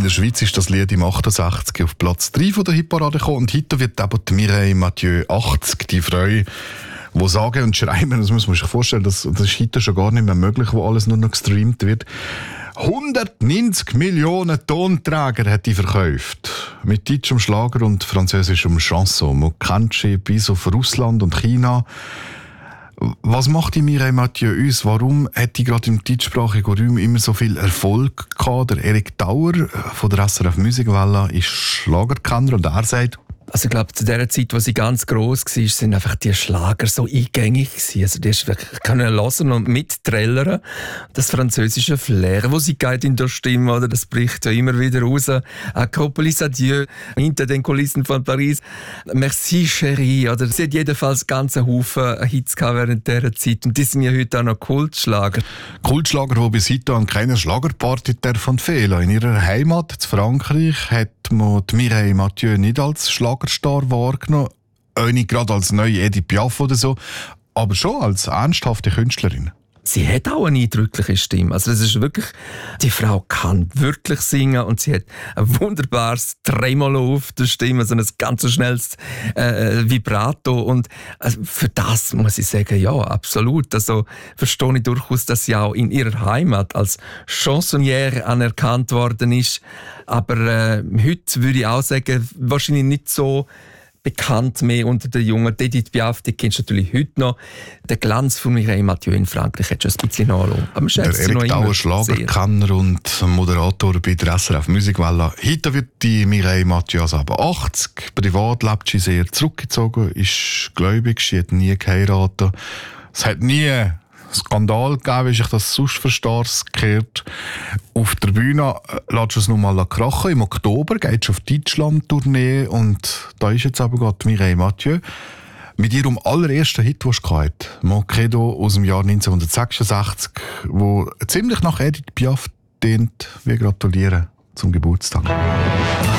der Schweiz ist das Lied im 68 auf Platz 3 von der Hitparade gekommen. Und heute wird eben die Mireille Mathieu 80, die Frau, die sagen und schreiben, das muss man sich vorstellen, das ist heute schon gar nicht mehr möglich, wo alles nur noch gestreamt wird. 190 Millionen Tonträger hat die verkauft. Mit deutschem Schlager und französischem Chanson. Man kennt sie bis auf Russland und China. Was macht die Mireille Mathieu uns? Warum hat die gerade im deutschsprachigen Raum immer so viel Erfolg gehabt? Der Erik Dauer von der SRF Musikwelle ist Schlagerkenner und er sagt, also ich glaube, zu der Zeit, wo sie ganz gross war, sind einfach die Schlager so eingängig gewesen. Also die hast wirklich können hören und mitträllern. Das französische Flair, wo sie geht in der Stimme, oder, das bricht ja immer wieder raus. Acropolis Adieu, hinter den Kulissen von Paris. Merci Chérie, oder sie hat jedenfalls ganzen Haufen Hits gehabt während dieser Zeit. Und die sind ja heute auch noch Kultschlager. Kultschlager, die bis heute an keiner Schlagerparty davon fehlen. In ihrer Heimat, in Frankreich, hat man die Mireille Mathieu nicht als Schlagerstar wahrgenommen, auch nicht gerade als neue Edith Piaf oder so, aber schon als ernsthafte Künstlerin. Sie hat auch eine eindrückliche Stimme. Also das ist wirklich, die Frau kann wirklich singen und sie hat ein wunderbares Tremolo auf der Stimme, so ein ganz schnelles Vibrato und für das muss ich sagen, ja, absolut. Also verstehe ich durchaus, dass sie auch in ihrer Heimat als Chansonnière anerkannt worden ist. Aber heute würde ich auch sagen, wahrscheinlich nicht so bekannt mehr unter den Jungen. Edith Piaf, die kennst du natürlich heute noch. Der Glanz von Mireille Mathieu in Frankreich hat schon ein bisschen nachgelassen. Aber der Erik Dauer, Schlagerkenner und Moderator bei der SRF Musikwelle. Heute wird die Mireille Mathieu also aber 80. Privat lebt sie sehr zurückgezogen, ist gläubig, sie hat nie geheiratet. Es hat nie Skandal gegeben, wie ich das sonst verstehe, gehört. Auf der Bühne lässt es noch mal krachen. Im Oktober geht es auf Deutschland-Tournee und da ist jetzt aber gerade Mireille Mathieu mit ihrem allerersten Hit, den sie hatte, Moquedo aus dem Jahr 1966, wo ziemlich nach Edith Piaf tönt. Wir gratulieren zum Geburtstag.